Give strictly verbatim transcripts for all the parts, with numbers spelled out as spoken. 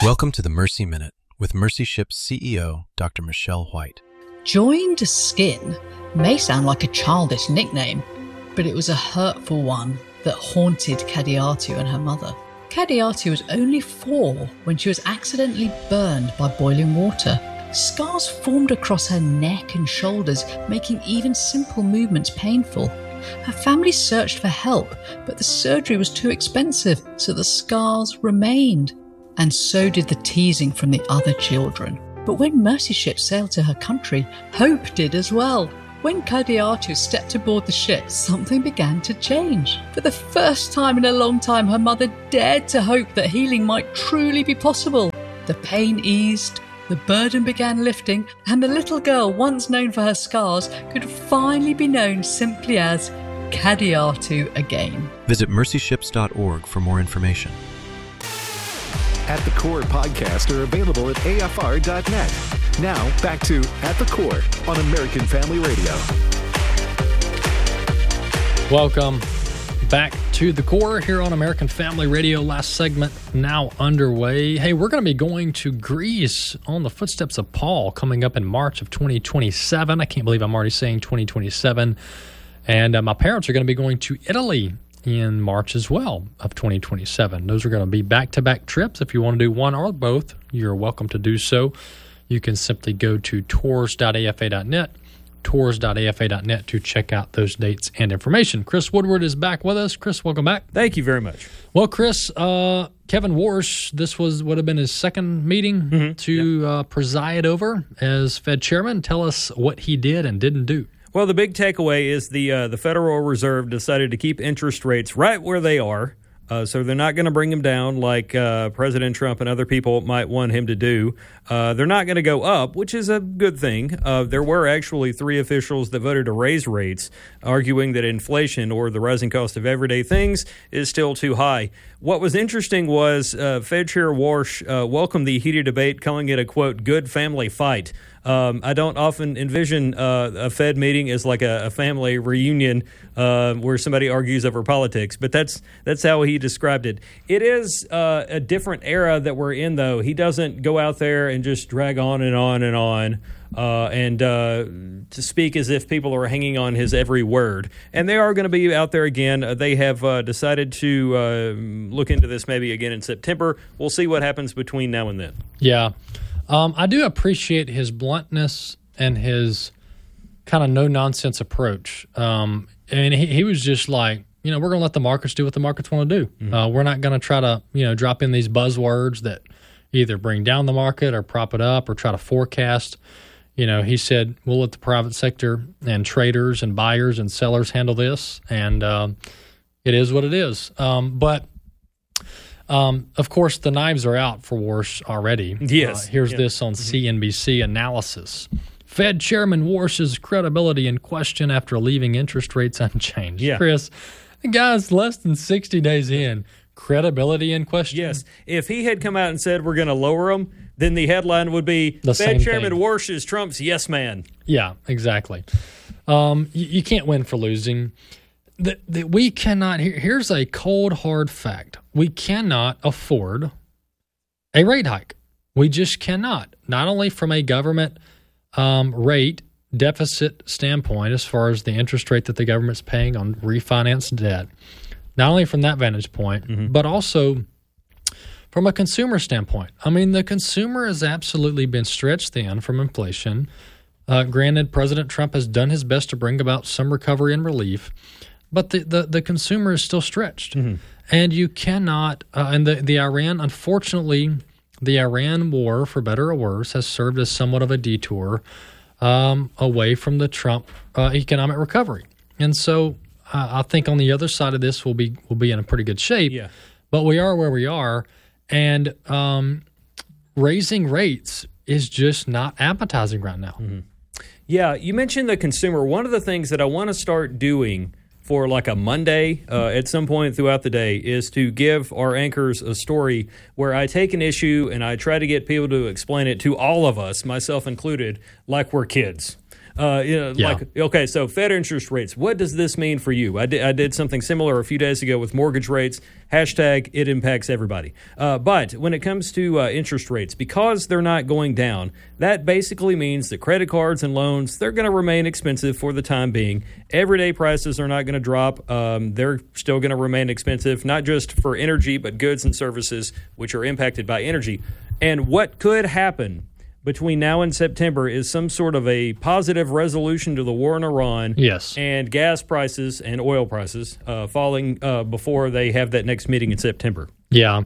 Welcome to the Mercy Minute with Mercy Ship's C E O, Doctor Michelle White. Joined Skin may sound like a childish nickname, but it was a hurtful one that haunted Kadiatu and her mother. Kadiatu was only four when she was accidentally burned by boiling water. Scars formed across her neck and shoulders, making even simple movements painful. Her family searched for help, but the surgery was too expensive, so the scars remained. And so did the teasing from the other children. But when Mercy Ship sailed to her country, hope did as well. When Kadiatu stepped aboard the ship, something began to change. For the first time in a long time, her mother dared to hope that healing might truly be possible. The pain eased, the burden began lifting, and the little girl, once known for her scars, could finally be known simply as Kadiatu again. Visit mercy ships dot org for more information. At the Core podcasts are available at A F R dot net. Now, back to At the Core on American Family Radio. Welcome back to The Core here on American Family Radio. Last segment now underway. Hey, we're going to be going to Greece on the footsteps of Paul coming up in March of twenty twenty-seven. I can't believe I'm already saying twenty twenty-seven. And uh, my parents are going to be going to Italy in March as well of twenty twenty-seven. Those are going to be back-to-back trips. If you want to do one or both, you're welcome to do so. You can simply go to tours dot A F A dot net, tours dot A F A dot net to check out those dates and information. Chris Woodward is back with us. Chris, welcome back. Thank you very much. Well, Chris, uh, Kevin Warsh, this was would have been his second meeting mm-hmm. to yep. uh, preside over as Fed chairman. Tell us what he did and didn't do. Well, the big takeaway is the uh, the Federal Reserve decided to keep interest rates right where they are. Uh, so they're not going to bring them down like uh, President Trump and other people might want him to do. Uh, they're not going to go up, which is a good thing. Uh, there were actually three officials that voted to raise rates, arguing that inflation or the rising cost of everyday things is still too high. What was interesting was uh, Fed Chair Warsh uh, welcomed the heated debate, calling it a, quote, good family fight. Um, I don't often envision uh, a Fed meeting as like a, a family reunion uh, where somebody argues over politics, but that's that's how he described it. It is uh, a different era that we're in, though. He doesn't go out there and just drag on and on and on uh, and uh, to speak as if people are hanging on his every word. And they are going to be out there again. Uh, they have uh, decided to uh, look into this maybe again in September. We'll see what happens between now and then. Yeah. Um, I do appreciate his bluntness and his kind of no-nonsense approach. Um, and he, he was just like, you know, we're going to let the markets do what the markets want to do. Mm-hmm. Uh, we're not going to try to, you know, drop in these buzzwords that either bring down the market or prop it up or try to forecast. You know, he said, we'll let the private sector and traders and buyers and sellers handle this. And uh, it is what it is. Um, but... Um, of course, the knives are out for Warsh already. Yes. Uh, here's yeah. this on mm-hmm. C N B C analysis. Fed Chairman Warsh's credibility in question after leaving interest rates unchanged. Yeah. Chris, the guy's less than sixty days in. Credibility in question? Yes. If he had come out and said we're going to lower them, then the headline would be the Fed Chairman thing. Warsh is Trump's yes man. Yeah, exactly. Um, you, you can't win for losing. That we cannot, here, here's a cold, hard fact. We cannot afford a rate hike. We just cannot. Not only from a government um, rate deficit standpoint, as far as the interest rate that the government's paying on refinanced debt, not only from that vantage point, mm-hmm. but also from a consumer standpoint. I mean, the consumer has absolutely been stretched thin from inflation. Uh, granted, President Trump has done his best to bring about some recovery and relief. But the, the, the consumer is still stretched. Mm-hmm. And you cannot, uh, and the, the Iran, unfortunately, the Iran war, for better or worse, has served as somewhat of a detour um, away from the Trump uh, economic recovery. And so uh, I think on the other side of this, we'll be, we'll be in a pretty good shape. Yeah. But we are where we are. And um, raising rates is just not appetizing right now. Mm-hmm. Yeah, you mentioned the consumer. One of the things that I want to start doing for like a Monday uh, at some point throughout the day is to give our anchors a story where I take an issue and I try to get people to explain it to all of us, myself included, like we're kids. Uh, you know, Yeah. like okay, so Fed interest rates. What does this mean for you? I did I did something similar a few days ago with mortgage rates. Hashtag it impacts everybody. Uh, but when it comes to uh, interest rates, because they're not going down, that basically means that credit cards and loans, they're going to remain expensive for the time being. Everyday prices are not going to drop. Um, they're still going to remain expensive, not just for energy, but goods and services, which are impacted by energy. And what could happen between now and September is some sort of a positive resolution to the war in Iran. Yes. And gas prices and oil prices uh, falling uh, before they have that next meeting in September. Yeah.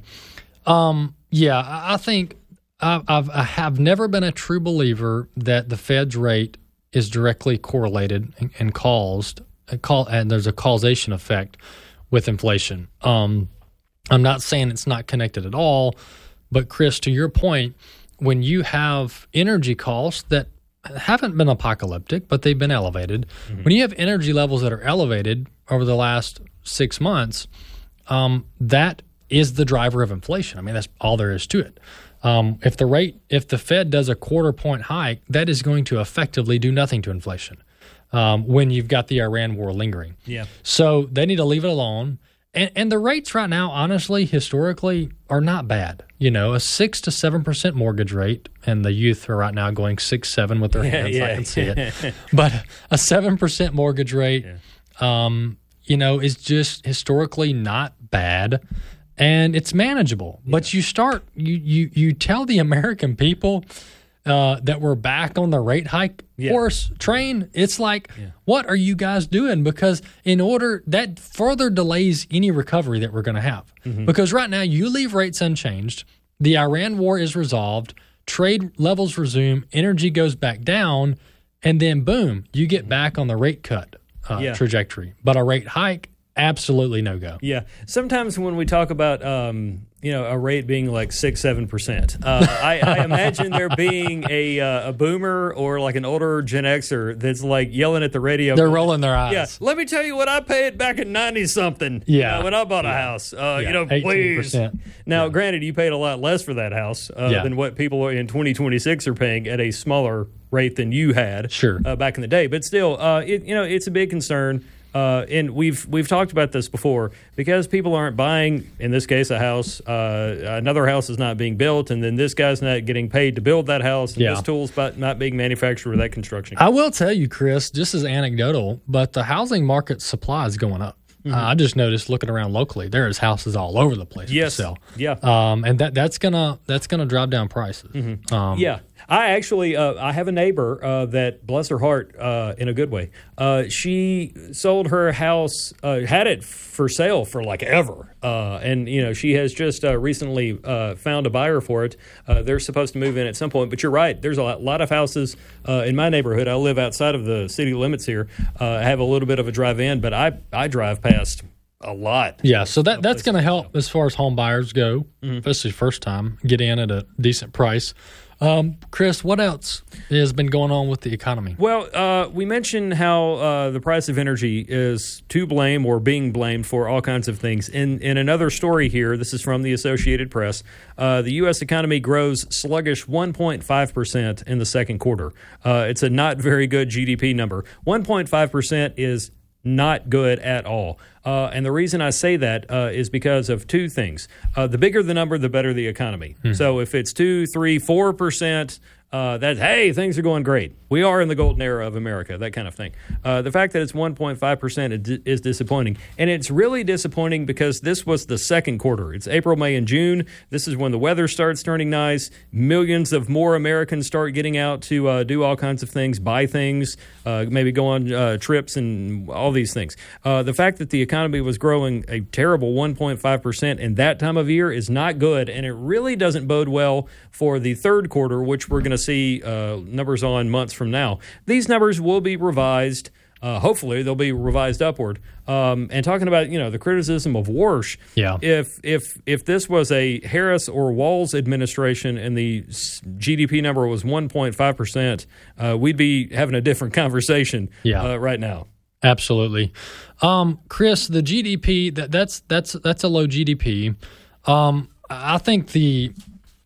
Um, yeah, I I think I've, I've, I have never been a true believer that the Fed's rate is directly correlated and, and caused, call, and there's a causation effect with inflation. Um, I'm not saying it's not connected at all, but Chris, to your point, when you have energy costs that haven't been apocalyptic, but they've been elevated, mm-hmm. when you have energy levels that are elevated over the last six months, um, that is the driver of inflation. I mean, that's all there is to it. Um, if the rate, if the Fed does a quarter point hike, that is going to effectively do nothing to inflation um, when you've got the Iran war lingering. Yeah. So they need to leave it alone. And, and the rates right now, honestly, historically, are not bad. You know, a six to seven percent mortgage rate, and the youth are right now going six seven with their hands. Yeah, I can see it. But a seven percent mortgage rate, yeah. um, you know, is just historically not bad, and it's manageable. Yeah. But you start, you you you tell the American people uh, that we're back on the rate hike yeah. horse train. It's like, yeah. what are you guys doing? Because in order, that further delays any recovery that we're going to have. Mm-hmm. Because right now, you leave rates unchanged, the Iran war is resolved, trade levels resume, energy goes back down, and then boom, you get back on the rate cut uh, yeah. trajectory. But a rate hike, absolutely no go. Yeah. Sometimes when we talk about um, you know, a rate being like six, seven percent, uh, I, I imagine there being a uh, a boomer or like an older Gen Xer that's like yelling at the radio. They're rolling their eyes. Yeah. Let me tell you what I paid back in ninety something. Yeah. You know, when I bought a yeah. house. Uh, yeah. You know, eighteen percent. please. Now, yeah. granted, you paid a lot less for that house uh, yeah. than what people in twenty twenty-six are paying at a smaller rate than you had. Sure. Uh, back in the day, but still, uh, it, you know, it's a big concern. Uh, and we've we've talked about this before, because people aren't buying, in this case, a house. Uh, another house is not being built, and then this guy's not getting paid to build that house, and yeah. this tool's not being manufactured with that construction. I will tell you, Chris, just as anecdotal, but the housing market supply is going up. Mm-hmm. Uh, I just noticed looking around locally, there is houses all over the place yes. to sell. Yeah, um, and that that's gonna that's gonna drive down prices. Mm-hmm. Um, yeah. I actually, uh, I have a neighbor uh, that, bless her heart, uh, in a good way, uh, she sold her house, uh, had it for sale for like ever. Uh, and, you know, she has just uh, recently uh, found a buyer for it. Uh, they're supposed to move in at some point. But you're right. There's a lot, lot of houses uh, in my neighborhood. I live outside of the city limits here. Uh, I have a little bit of a drive in, but I, I drive past a lot. Yeah, so that that's going to help as far as home buyers go, mm-hmm. especially first time, get in at a decent price. Um, Chris, what else has been going on with the economy? Well, uh, we mentioned how uh, the price of energy is to blame or being blamed for all kinds of things. In in another story here, this is from the Associated Press, uh, the U S economy grows sluggish one point five percent in the second quarter. Uh, it's a not very good G D P number. one point five percent is not good at all. Uh, and the reason I say that uh, is because of two things. Uh, the bigger the number, the better the economy. Hmm. So if it's two, three, four percent, uh, that's, hey, things are going great. We are in the golden era of America, that kind of thing. Uh, the fact that it's one point five percent is disappointing. And it's really disappointing because this was the second quarter. It's April, May, and June. This is when the weather starts turning nice. Millions of more Americans start getting out to uh, do all kinds of things, buy things, uh, maybe go on uh, trips and all these things. Uh, the fact that the economy was growing a terrible one point five percent in that time of year is not good, and it really doesn't bode well for the third quarter, which we're going to see uh, numbers on months from now. These numbers will be revised. Uh, hopefully, they'll be revised upward. Um, and talking about, you know, the criticism of Warsh, yeah. if if if this was a Harris or Walz administration and the G D P number was one point five percent, uh, we'd be having a different conversation yeah. uh, right now. Absolutely. Um, Chris, the G D P, that, that's that's that's a low G D P. Um, I think the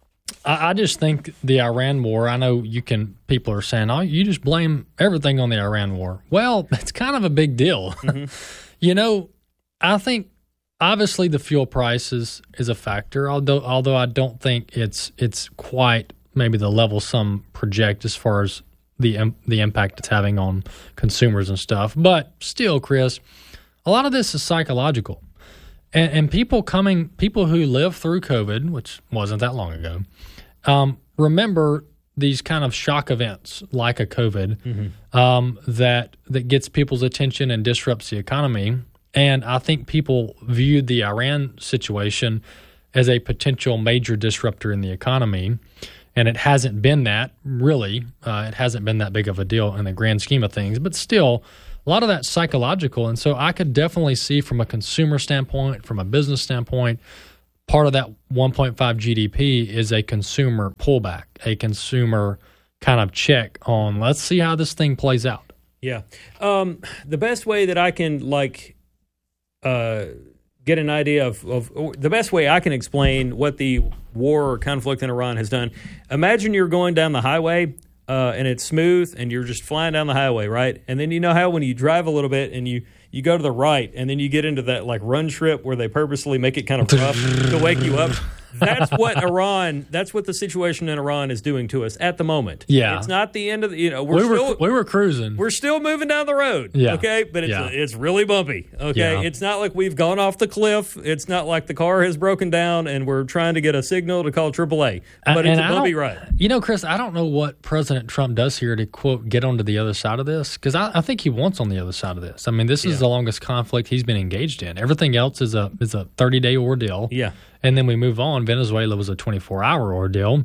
I, I just think the Iran war, I know you can, people are saying, oh, you just blame everything on the Iran war. Well, it's kind of a big deal. Mm-hmm. You know, I think obviously the fuel prices is a factor, although although I don't think it's it's quite maybe the level some project as far as the the impact it's having on consumers and stuff. But still, Chris, a lot of this is psychological. And, and people coming, people who lived through COVID, which wasn't that long ago, um, remember these kind of shock events like a COVID mm-hmm. um, that that gets people's attention and disrupts the economy. And I think people viewed the Iran situation as a potential major disruptor in the economy. And it hasn't been that, really. Uh, it hasn't been that big of a deal in the grand scheme of things. But still, a lot of that's psychological. And so I could definitely see from a consumer standpoint, from a business standpoint, part of that one point five G D P is a consumer pullback, a consumer kind of check on, let's see how this thing plays out. Yeah. Um, the best way that I can, like, uh, get an idea of, of the best way I can explain what the war or conflict in Iran has done. Imagine you're going down the highway uh, and it's smooth and you're just flying down the highway, right? And then you know how when you drive a little bit and you, you go to the right and then you get into that like run strip where they purposely make it kind of rough to wake you up. That's what Iran, that's what the situation in Iran is doing to us at the moment. Yeah. It's not the end of the, you know, we're we were, still, we were cruising. We're still moving down the road. Yeah. Okay. But it's, yeah. it's really bumpy. Okay. Yeah. It's not like we've gone off the cliff. It's not like the car has broken down and we're trying to get a signal to call triple A. But and it's a bumpy ride. You know, Chris, I don't know what President Trump does here to, quote, get onto the other side of this, because I, I think he wants on the other side of this. I mean, this is yeah. the longest conflict he's been engaged in. Everything else is a is a thirty-day ordeal. Yeah. And then we move on. Venezuela was a twenty-four hour ordeal.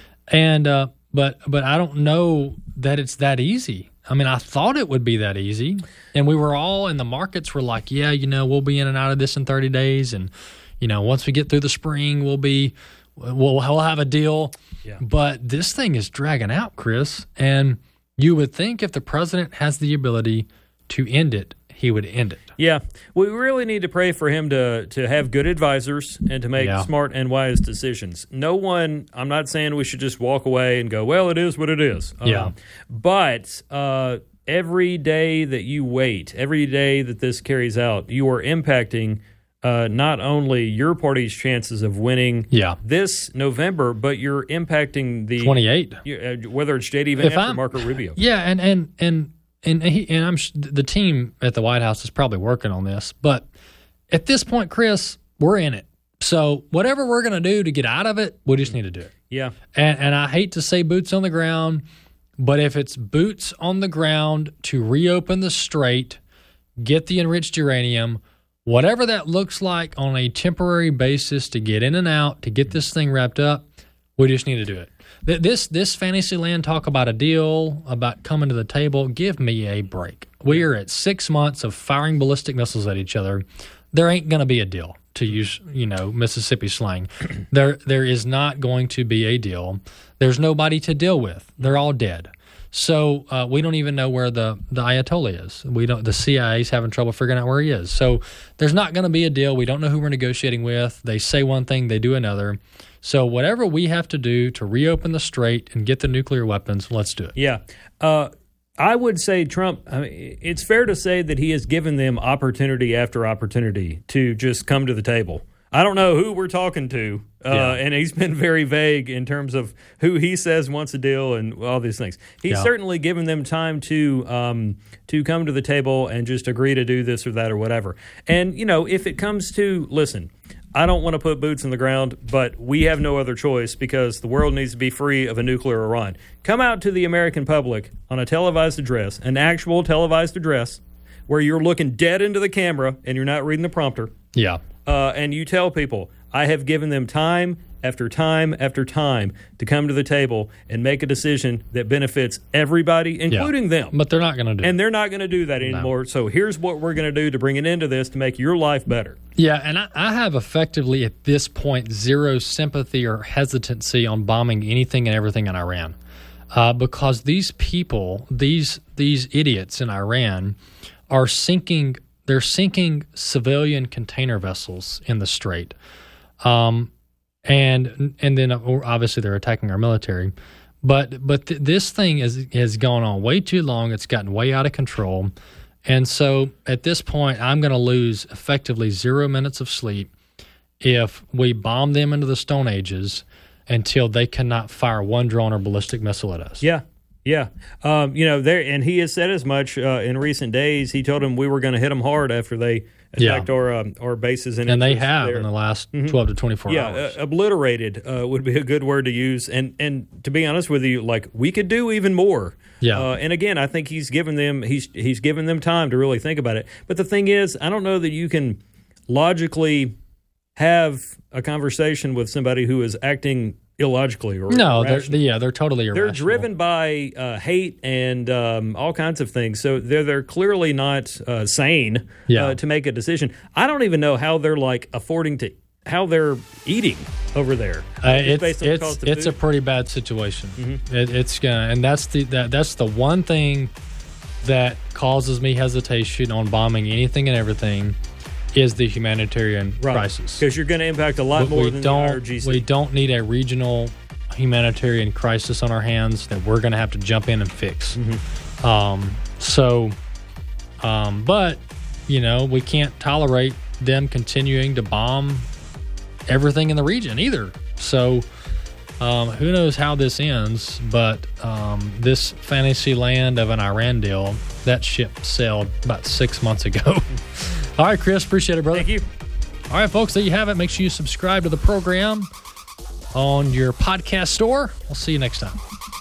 And uh, but but I don't know that it's that easy. I mean, I thought it would be that easy. And we were all, and the markets were like, yeah, you know, we'll be in and out of this in thirty days. And, you know, once we get through the spring, we'll be, we'll, we'll have a deal. Yeah. But this thing is dragging out, Chris. And you would think if the president has the ability to end it, he would end it. Yeah, we really need to pray for him to to have good advisors and to make yeah. smart and wise decisions. No one, I'm not saying we should just walk away and go, well, it is what it is. Um, yeah. But uh, every day that you wait, every day that this carries out, you are impacting uh, not only your party's chances of winning yeah. this November, but you're impacting the twenty-eight. Uh, whether it's J D Vance or Marco Rubio. Yeah, and and and. And he, and I'm the team at the White House is probably working on this, but at this point, Chris, we're in it. So whatever we're going to do to get out of it, we just need to do it. Yeah. And and I hate to say boots on the ground, but if it's boots on the ground to reopen the strait, get the enriched uranium, whatever that looks like on a temporary basis to get in and out, to get this thing wrapped up, we just need to do it. This this Fantasyland talk about a deal, about coming to the table, give me a break. We are at six months of firing ballistic missiles at each other. There ain't going to be a deal, to use, you know, Mississippi slang. There there is not going to be a deal. There's nobody to deal with. They're all dead. So uh, we don't even know where the, the Ayatollah is. We don't. The C I A is having trouble figuring out where he is. So there's not going to be a deal. We don't know who we're negotiating with. They say one thing, they do another. So whatever we have to do to reopen the strait and get the nuclear weapons, let's do it. Yeah. Uh, I would say Trump, I mean, it's fair to say that he has given them opportunity after opportunity to just come to the table. I don't know who we're talking to, uh, yeah. and he's been very vague in terms of who he says wants a deal and all these things. He's yeah. certainly given them time to um, to come to the table and just agree to do this or that or whatever. And, you know, if it comes to, listen, I don't want to put boots in the ground, but we have no other choice because the world needs to be free of a nuclear Iran. Come out to the American public on a televised address, an actual televised address, where you're looking dead into the camera and you're not reading the prompter. Yeah. Uh, and you tell people, I have given them time after time after time to come to the table and make a decision that benefits everybody, including yeah. them. But they're not going to do And it. they're not going to do that anymore. No. So here's what we're going to do to bring an end to this to make your life better. Yeah, and I, I have effectively at this point zero sympathy or hesitancy on bombing anything and everything in Iran. Uh, because these people, these these idiots in Iran are sinking they're sinking civilian container vessels in the strait. Um and and then obviously they're attacking our military. But but th- this thing is, has gone on way too long. It's gotten way out of control. And so at this point, I'm going to lose effectively zero minutes of sleep if we bomb them into the Stone Ages until they cannot fire one drone or ballistic missile at us. Yeah, yeah. Um, you know, there, and he has said as much uh, in recent days. He told them we were going to hit them hard after they attacked Yeah. our um, our bases, and And they interests have there. in the last Mhm. twelve to twenty-four Yeah, hours. uh, obliterated uh, would be a good word to use. And and to be honest with you, like we could do even more. Yeah. Uh, and again, I think he's given them he's he's given them time to really think about it. But the thing is, I don't know that you can logically have a conversation with somebody who is acting illogically or no, they're, irrationally. yeah, they're totally irrational. They're driven by uh, hate and um, all kinds of things. So they're they're clearly not uh, sane Yeah. uh, to make a decision. I don't even know how they're like affording to how they're eating over there. Uh, Just it's based on the it's cost of it's a food. pretty bad situation. Mm-hmm. It, it's gonna, and that's the that, that's the one thing that causes me hesitation on bombing anything and everything is the humanitarian crisis. Because you're going to impact a lot But more we than don't the I R G C. we don't need a regional humanitarian crisis on our hands that we're going to have to jump in and fix. Mm-hmm. Um, so, um, but you know, we can't tolerate them continuing to bomb everything in the region either. So, um, who knows how this ends? But um, this fantasy land of an Iran deal, that ship sailed about six months ago. All right, Chris, appreciate it, brother. Thank you. All right, folks, there you have it. Make sure you subscribe to the program on your podcast store. We'll see you next time.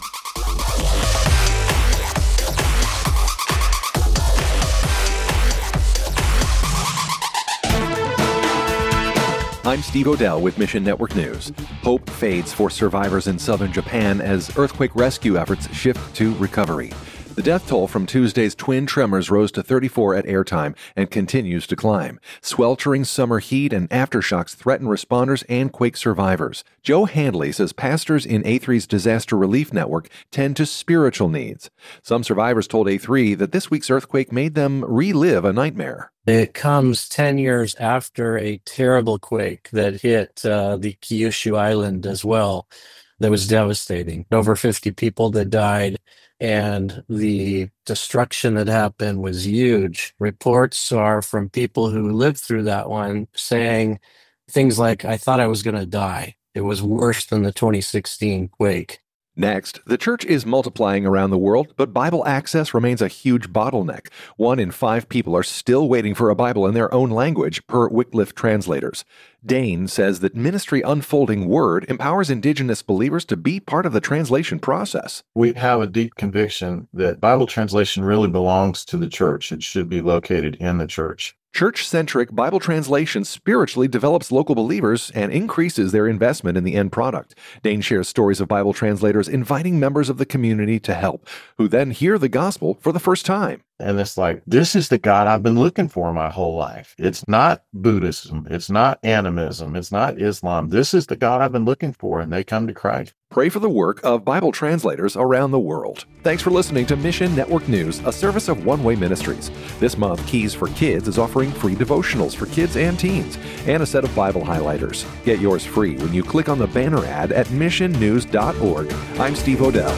I'm Steve Odell with Mission Network News. Hope fades for survivors in southern Japan as earthquake rescue efforts shift to recovery. The death toll from Tuesday's twin tremors rose to thirty-four at airtime and continues to climb. Sweltering summer heat and aftershocks threaten responders and quake survivors. Joe Handley says pastors in A three's disaster relief network tend to spiritual needs. Some survivors told A three that this week's earthquake made them relive a nightmare. It comes ten years after a terrible quake that hit uh, the Kyushu Island as well. That was devastating. Over fifty people that died, and the destruction that happened was huge. Reports are from people who lived through that one saying things like, I thought I was going to die. It was worse than the twenty sixteen quake. Next, the church is multiplying around the world, but Bible access remains a huge bottleneck. One in five people are still waiting for a Bible in their own language, per Wycliffe translators. Dane says that Ministry Unfolding Word empowers Indigenous believers to be part of the translation process. We have a deep conviction that Bible translation really belongs to the church. It should be located in the church. Church-centric Bible translation spiritually develops local believers and increases their investment in the end product. Dane shares stories of Bible translators inviting members of the community to help, who then hear the gospel for the first time. And it's like, this is the God I've been looking for my whole life. It's not Buddhism. It's not animism. It's not Islam. This is the God I've been looking for, and they come to Christ. Pray for the work of Bible translators around the world. Thanks for listening to Mission Network News, a service of One Way Ministries. This month, Keys for Kids is offering free devotionals for kids and teens and a set of Bible highlighters. Get yours free when you click on the banner ad at mission news dot org. I'm Steve Odell.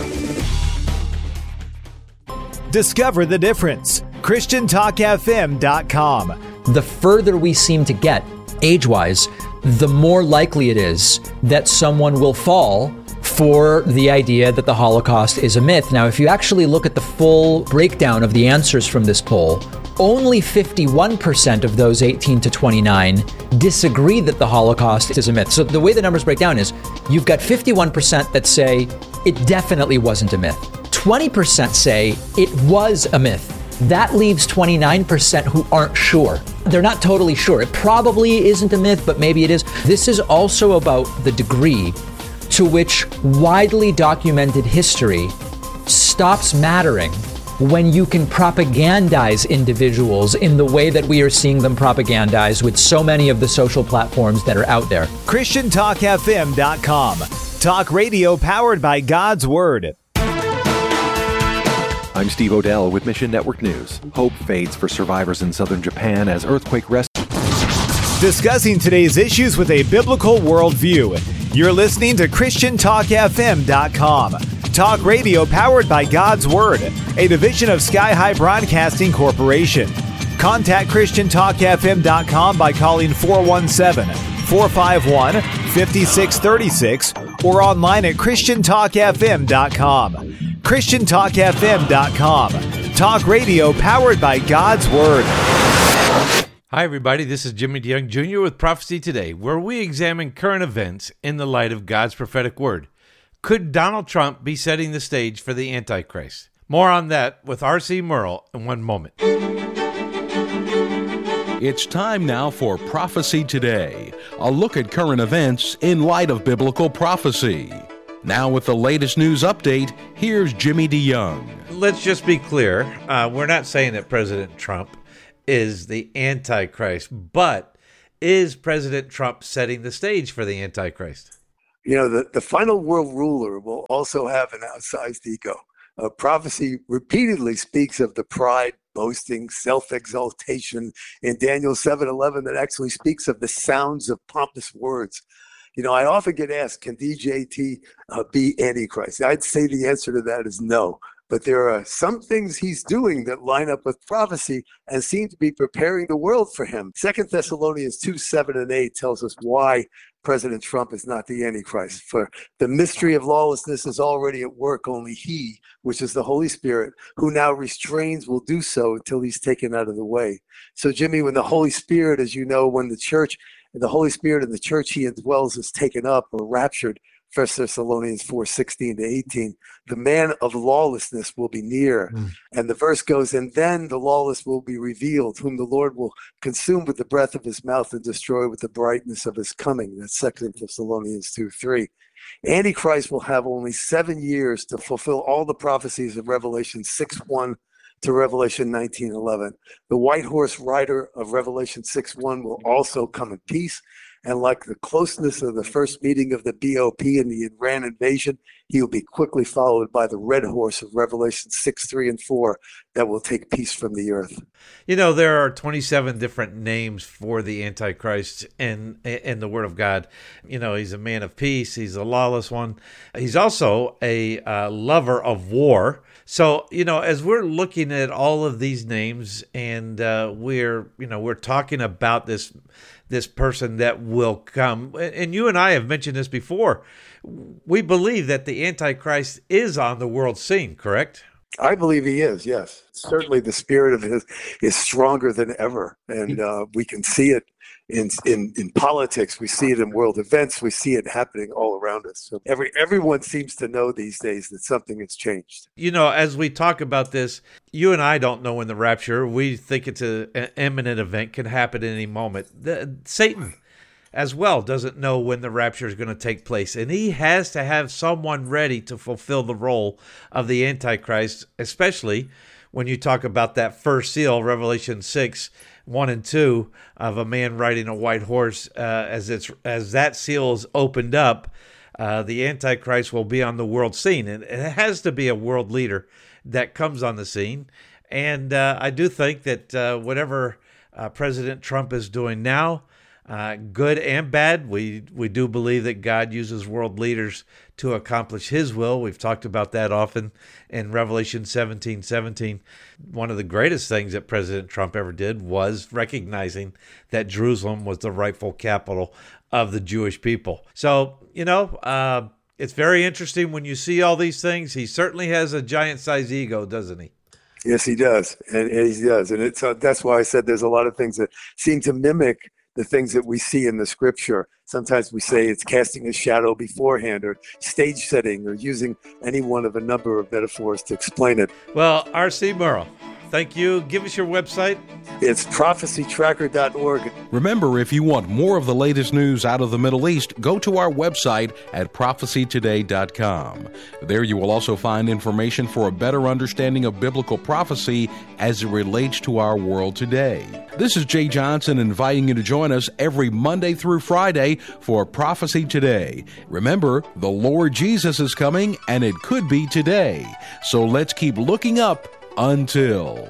Discover the difference. Christian Talk F M dot com. The further we seem to get, age-wise, the more likely it is that someone will fall for the idea that the Holocaust is a myth. Now, if you actually look at the full breakdown of the answers from this poll, only fifty-one percent of those eighteen to twenty-nine disagree that the Holocaust is a myth. So the way the numbers break down is you've got fifty-one percent that say it definitely wasn't a myth. twenty percent say it was a myth. That leaves twenty-nine percent who aren't sure. They're not totally sure. It probably isn't a myth, but maybe it is. This is also about the degree to which widely documented history stops mattering when you can propagandize individuals in the way that we are seeing them propagandized with so many of the social platforms that are out there. Christian Talk F M dot com. Talk radio powered by God's Word. I'm Steve Odell with Mission Network News. Hope fades for survivors in southern Japan as earthquake rescue. Discussing today's issues with a biblical worldview. You're listening to Christian Talk F M dot com. Talk radio powered by God's Word, a division of Sky High Broadcasting Corporation. Contact Christian Talk F M dot com by calling four one seven, four five one, five six three six or online at Christian Talk F M dot com. Christian Talk F M dot com. Talk radio powered by God's Word. Hi, everybody. This is Jimmy DeYoung Junior with Prophecy Today, where we examine current events in the light of God's prophetic word. Could Donald Trump be setting the stage for the Antichrist? More on that with R C Merle in one moment. It's time now for Prophecy Today, a look at current events in light of biblical prophecy. Now with the latest news update, here's Jimmy DeYoung. Let's just be clear. Uh, we're not saying that President Trump is the Antichrist, but is President Trump setting the stage for the Antichrist? You know, the, the final world ruler will also have an outsized ego. Uh, prophecy repeatedly speaks of the pride, boasting, self-exaltation in Daniel seven eleven that actually speaks of the sounds of pompous words. You know, I often get asked, can D J T uh, be Antichrist? I'd say the answer to that is no. But there are some things he's doing that line up with prophecy and seem to be preparing the world for him. Second Thessalonians two, seven and eight tells us why President Trump is not the Antichrist. For the mystery of lawlessness is already at work. Only he, which is the Holy Spirit, who now restrains, will do so until he's taken out of the way. So, Jimmy, when the Holy Spirit, as you know, when the church, the Holy Spirit in the church he indwells is taken up or raptured, First Thessalonians four, sixteen to eighteen, the man of lawlessness will be near. Mm. And the verse goes, and then the lawless will be revealed, whom the Lord will consume with the breath of his mouth and destroy with the brightness of his coming. That's Second Thessalonians two, three. Antichrist will have only seven years to fulfill all the prophecies of Revelation six, one to Revelation nineteen, eleven. The white horse rider of Revelation six, one will also come in peace. And like the closeness of the first meeting of the B O P in the Iran invasion, he will be quickly followed by the red horse of Revelation six, three, and four that will take peace from the earth. You know, there are twenty-seven different names for the Antichrist in, in the Word of God. You know, he's a man of peace. He's a lawless one. He's also a uh, lover of war. So, you know, as we're looking at all of these names and uh, we're, you know, we're talking about this this person that will come, and you and I have mentioned this before, we believe that the Antichrist is on the world scene, correct? I believe he is, yes. Certainly the spirit of his is stronger than ever, and uh, we can see it in, in in politics. We see it in world events. We see it happening all around us. So every everyone seems to know these days that something has changed. You know, as we talk about this, you and I don't know when the rapture. We think it's a, an imminent event, can happen at any moment. The, Satan as well doesn't know when the rapture is going to take place, and he has to have someone ready to fulfill the role of the Antichrist, especially when you talk about that first seal, Revelation six, one and two, of a man riding a white horse. Uh, as it's as that seal is opened up, uh, the Antichrist will be on the world scene, and it has to be a world leader that comes on the scene. And uh, I do think that uh, whatever uh, President Trump is doing now, Uh, good and bad, we we do believe that God uses world leaders to accomplish his will. We've talked about that often in Revelation seventeen seventeen. One of the greatest things that President Trump ever did was recognizing that Jerusalem was the rightful capital of the Jewish people. So, you know, uh, it's very interesting when you see all these things. He certainly has a giant-sized ego, doesn't he? Yes, he does, and, and he does. And it's uh, that's why I said there's a lot of things that seem to mimic the things that we see in the scripture. Sometimes we say it's casting a shadow beforehand, or stage setting, or using any one of a number of metaphors to explain it. Well, R C Merle, thank you. Give us your website. It's prophecy tracker dot org. Remember, if you want more of the latest news out of the Middle East, go to our website at prophecy today dot com. There you will also find information for a better understanding of biblical prophecy as it relates to our world today. This is Jay Johnson inviting you to join us every Monday through Friday for Prophecy Today. Remember, the Lord Jesus is coming, and it could be today. So let's keep looking up until...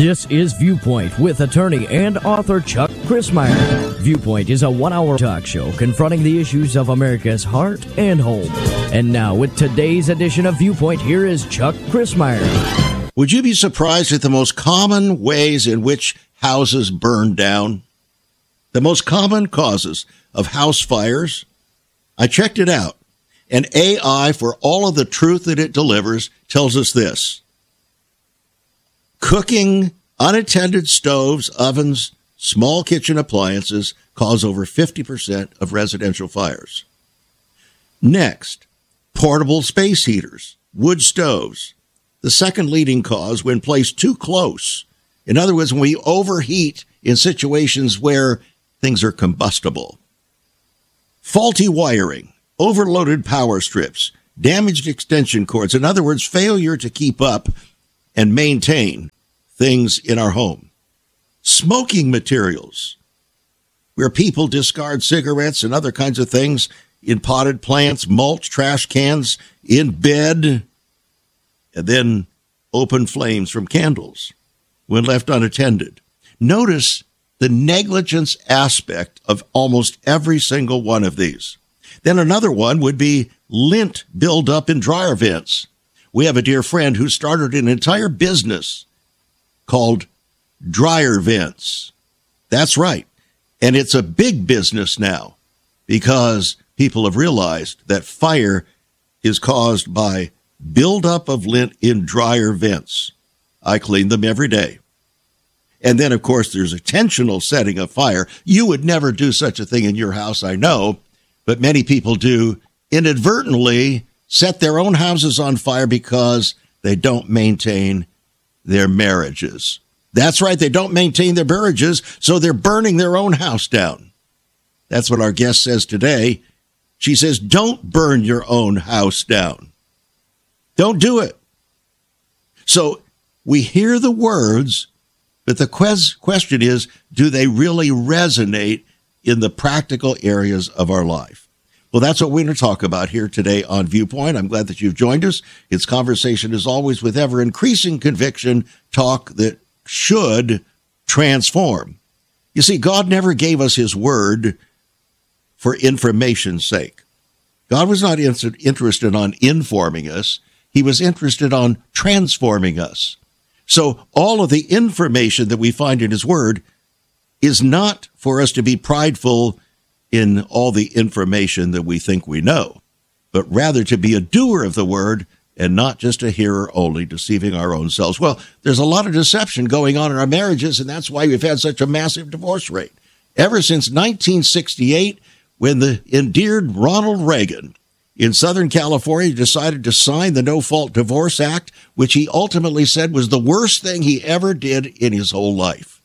This is Viewpoint with attorney and author Chuck Crismier. Viewpoint is a one-hour talk show confronting the issues of America's heart and home. And now, with today's edition of Viewpoint, here is Chuck Crismier. Would you be surprised at the most common ways in which houses burn down? The most common causes of house fires? I checked it out, and A I, for all of the truth that it delivers, tells us this. Cooking, unattended stoves, ovens, small kitchen appliances cause over fifty percent of residential fires. Next, portable space heaters, wood stoves. The second leading cause when placed too close. In other words, when we overheat in situations where things are combustible. Faulty wiring, overloaded power strips, damaged extension cords. In other words, failure to keep up and maintain things in our home. Smoking materials, where people discard cigarettes and other kinds of things in potted plants, mulch, trash cans, in bed, and then open flames from candles when left unattended. Notice the negligence aspect of almost every single one of these. Then another one would be lint buildup in dryer vents. We have a dear friend who started an entire business called dryer vents. That's right. And it's a big business now because people have realized that fire is caused by buildup of lint in dryer vents. I clean them every day. And then, of course, there's intentional setting of fire. You would never do such a thing in your house, I know, but many people do inadvertently set their own houses on fire because they don't maintain their marriages. That's right, they don't maintain their marriages, so they're burning their own house down. That's what our guest says today. She says, don't burn your own house down. Don't do it. So we hear the words, but the ques- question is, do they really resonate in the practical areas of our life? Well, that's what we're going to talk about here today on Viewpoint. I'm glad that you've joined us. It's conversation, as always, with ever-increasing conviction, talk that should transform. You see, God never gave us his word for information's sake. God was not in- interested on informing us. He was interested on transforming us. So all of the information that we find in his word is not for us to be prideful in all the information that we think we know, but rather to be a doer of the word and not just a hearer only, deceiving our own selves. Well, there's a lot of deception going on in our marriages, and that's why we've had such a massive divorce rate. Ever since nineteen sixty-eight, when the endeared Ronald Reagan in Southern California decided to sign the No-Fault Divorce Act, which he ultimately said was the worst thing he ever did in his whole life.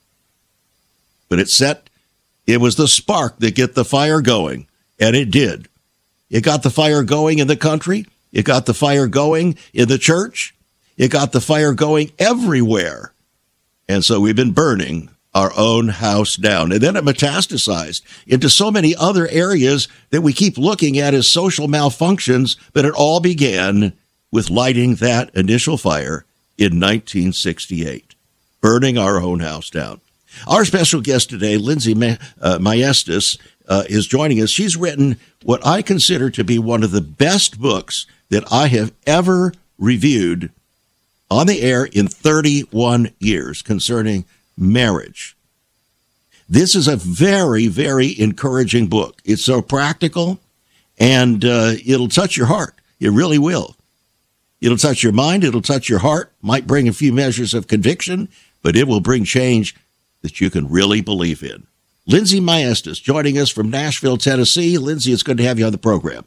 But it set, it was the spark that got the fire going, and it did. It got the fire going in the country. It got the fire going in the church. It got the fire going everywhere. And so we've been burning our own house down. And then it metastasized into so many other areas that we keep looking at as social malfunctions, but it all began with lighting that initial fire in nineteen sixty-eight, burning our own house down. Our special guest today, Lindsay uh, Maestas, uh, is joining us. She's written what I consider to be one of the best books that I have ever reviewed on the air in thirty-one years concerning marriage. This is a very, very encouraging book. It's so practical, and uh, it'll touch your heart. It really will. It'll touch your mind. It'll touch your heart. Might bring a few measures of conviction, but it will bring change that you can really believe in. Lindsay Maestas joining us from Nashville, Tennessee. Lindsay, it's good to have you on the program.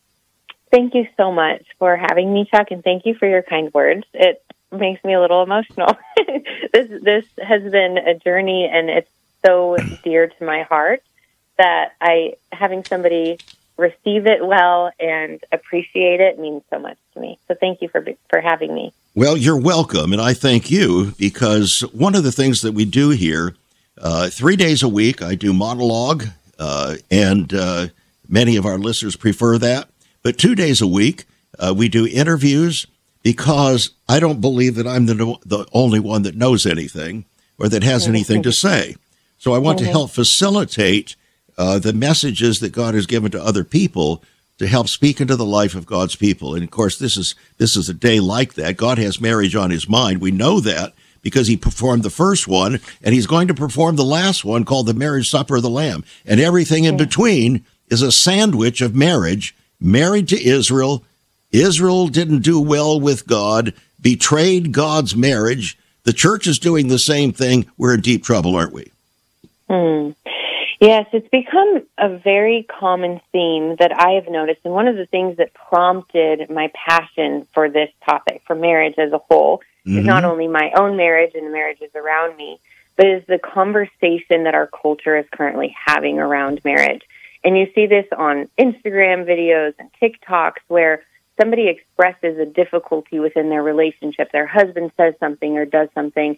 Thank you so much for having me, Chuck, and thank you for your kind words. It makes me a little emotional. this this has been a journey, and it's so dear to my heart that I having somebody receive it well and appreciate it means so much to me. So thank you for for having me. Well, you're welcome, and I thank you, because one of the things that we do here, uh, three days a week, I do monologue, uh, and uh, many of our listeners prefer that. But two days a week, uh, we do interviews because I don't believe that I'm the, the only one that knows anything or that has anything to say. So I want to help facilitate uh, the messages that God has given to other people to help speak into the life of God's people. And of course, this is this is a day like that. God has marriage on his mind. We know that because he performed the first one, and he's going to perform the last one called the marriage supper of the Lamb. And everything in between is a sandwich of marriage, married to Israel. Israel didn't do well with God, betrayed God's marriage. The church is doing the same thing. We're in deep trouble, aren't we? Hmm. Yes, it's become a very common theme that I have noticed. And one of the things that prompted my passion for this topic, for marriage as a whole, mm-hmm. is not only my own marriage and the marriages around me, but is the conversation that our culture is currently having around marriage. And you see this on Instagram videos and TikToks where somebody expresses a difficulty within their relationship. Their husband says something or does something,